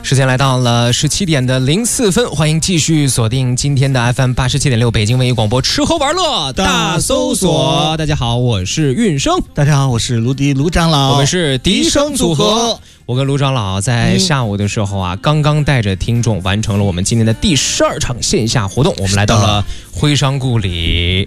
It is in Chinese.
时间来到了17点的04分，欢迎继续锁定今天的 FM 87.6北京文艺广播吃喝玩乐大搜索。大家好，我是运生。 大家好，我是卢长老。 我们是笛声组合。我跟卢长老在下午的时候啊，刚刚带着听众完成了我们今天的第12场线下活动，我们来到了徽商故里。